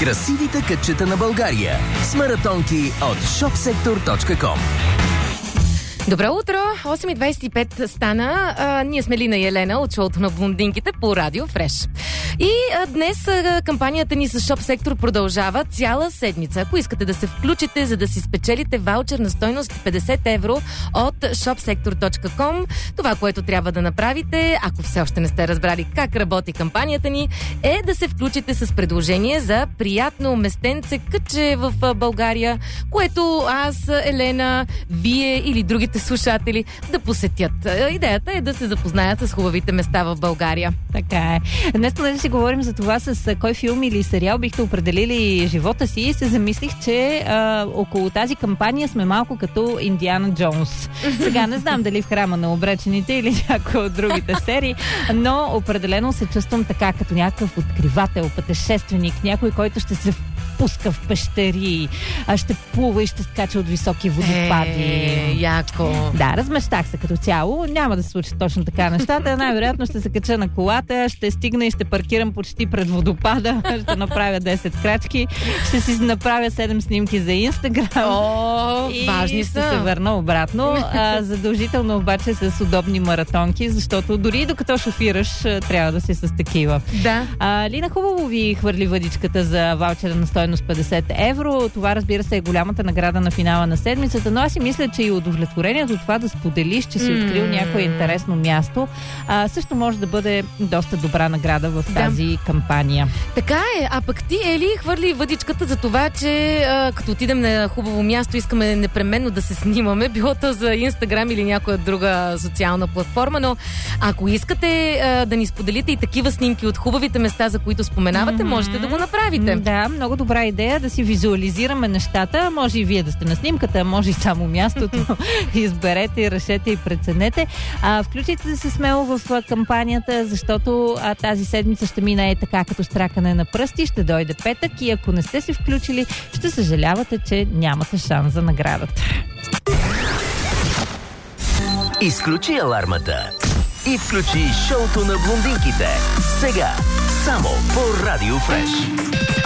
Красивите кътчета на България с маратонки от shopsektor.com. Добро утро! 8:25 стана. Ние сме Лина и Елена от шоуто на блондинките по Радио Фреш. И днес кампанията ни с Шоп Сектор продължава цяла седмица. Ако искате да се включите, за да си спечелите ваучер на стойност 50 евро от shopsektor.com, това, което трябва да направите, ако все още не сте разбрали как работи кампанията ни, е да се включите с предложение за приятно местенце кътче в България, което аз, Елена, вие или другите слушатели да посетят. Идеята е да се запознаят с хубавите места в България. Така е. Днес, понеже си говорим за това с кой филм или сериал бихте определили живота си, се замислих, че около тази кампания сме малко като Индиана Джонс. Сега не знам дали в Храма на обречените или някои от другите серии, но определено се чувствам така, като някакъв откривател, пътешественик, някой, който ще се пуска в пещери, ще плува и ще скача от високи водопади. Яко. Да, размещах се като цяло. Няма да се случи точно така нещата. Най-вероятно ще се кача на колата, ще стигна и ще паркирам почти пред водопада, ще направя 10 крачки, ще си направя 7 снимки за Инстаграм. И важни ще се върна обратно. Задължително обаче с удобни маратонки, защото дори докато шофираш, трябва да си с такива. Да. Лина, хубаво ви хвърли въдичката за ваучера на стойност 50 евро. Това, разбира се, е голямата награда на финала на седмицата, но аз си мисля, че и удовлетворението от това да споделиш, че си открил някое интересно място, също може да бъде доста добра награда в тази кампания. Така е, а пък ти, Ели, хвърли въдичката за това, че като отидем на хубаво място, искаме непременно да се снимаме, било то за Инстаграм или някоя друга социална платформа, но ако искате да ни споделите и такива снимки от хубавите места, за които споменавате, можете да го направите. Да, много добра идея да си визуализираме нещата. Може и вие да сте на снимката, може и само мястото. Изберете и решете и преценете. Включите се смело в кампанията, защото тази седмица ще мина е така като штракане на пръсти, ще дойде петък и ако не сте се включили, ще съжалявате, че нямате шанс за наградата. Изключи алармата и включи шоуто на блондинките. Сега, само по Радио Фреш.